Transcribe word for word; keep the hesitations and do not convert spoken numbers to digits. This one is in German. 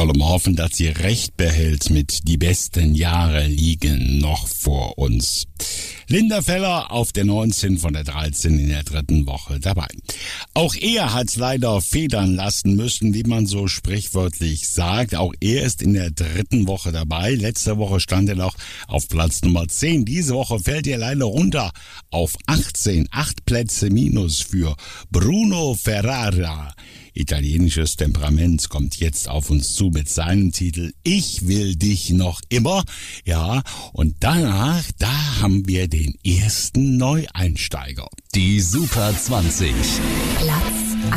wollen wir hoffen, dass sie recht behält mit die besten Jahre liegen noch vor uns. Linda Feller auf der neunzehn von der dreizehn in der dritten Woche dabei. Auch er hat leider federn lassen müssen, wie man so sprichwörtlich sagt. Auch er ist in der dritten Woche dabei. Letzte Woche stand er noch auf Platz Nummer zehn. Diese Woche fällt er leider runter auf achtzehn. Acht Plätze minus für Bruno Ferrara. Italienisches Temperament kommt jetzt auf uns zu mit seinem Titel Ich will dich noch immer. Ja, und danach, da haben wir den ersten Neueinsteiger. Die Super zwanzig. Platz